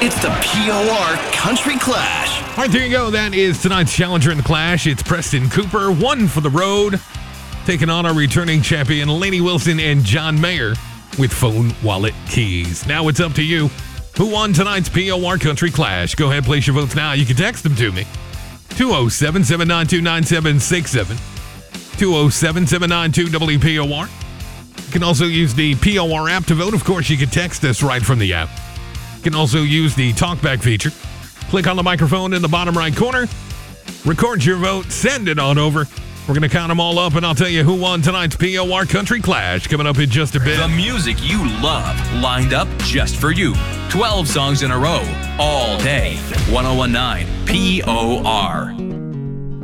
It's the POR Country Clash. All right, there you go. That is tonight's challenger in the Clash. It's Preston Cooper, one for the road, taking on our returning champion, Lainey Wilson and John Mayer, with phone, wallet, keys. Now it's up to you. Who won tonight's POR Country Clash? Go ahead, place your votes now. You can text them to me. 207-792-9767. 207-792-WPOR. You can also use the POR app to vote. Of course, you can text us right from the app. You can also use the talkback feature. Click on the microphone in the bottom right corner. Record your vote. Send it on over. We're going to count them all up, and I'll tell you who won tonight's POR Country Clash coming up in just a bit. The music you love, lined up just for you. 12 songs in a row, all day. 1019 POR.